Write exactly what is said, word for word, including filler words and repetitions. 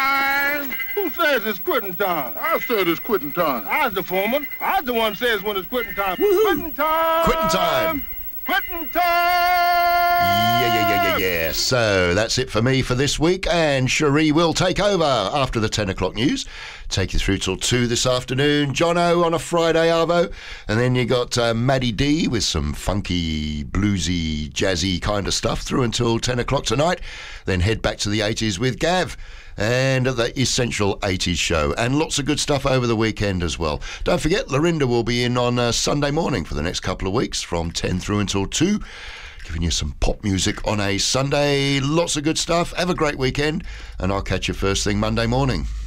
time. Who says it's quitting time? I said it's quitting time. I was the foreman. I was the one says when it's quitting time. Woo-hoo. Quitting time. Quitting time. Quitting time. Yeah, yeah, yeah, yeah, yeah. So that's it for me for this week, and Cherie will take over after the ten o'clock news. Take you through till two this afternoon. Jono on a Friday, Arvo. And then you got uh, Maddie D with some funky, bluesy, jazzy kind of stuff through until ten o'clock tonight. Then head back to the eighties with Gav and the Essential eighties show, and lots of good stuff over the weekend as well. Don't forget, Lorinda will be in on uh, Sunday morning for the next couple of weeks from ten through until two, giving you some pop music on a Sunday. Lots of good stuff. Have a great weekend, and I'll catch you first thing Monday morning.